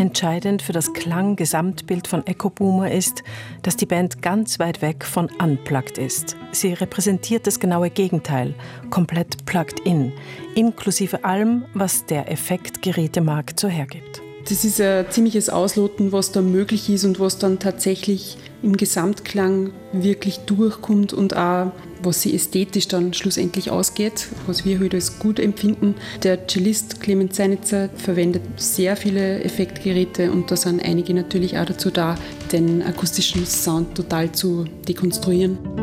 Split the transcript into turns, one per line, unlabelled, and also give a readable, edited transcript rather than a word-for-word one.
Entscheidend für das Klanggesamtbild von Echo Boomer ist, dass die Band ganz weit weg von unplugged ist. Sie repräsentiert das genaue Gegenteil, komplett plugged in, inklusive allem, was der Effektgerätemarkt so hergibt.
Das ist ein ziemliches Ausloten, was da möglich ist und was dann tatsächlich im Gesamtklang wirklich durchkommt und auch, was sie ästhetisch dann schlussendlich ausgeht, was wir heute als gut empfinden. Der Cellist Clemens Seinitzer verwendet sehr viele Effektgeräte und da sind einige natürlich auch dazu da, den akustischen Sound total zu dekonstruieren.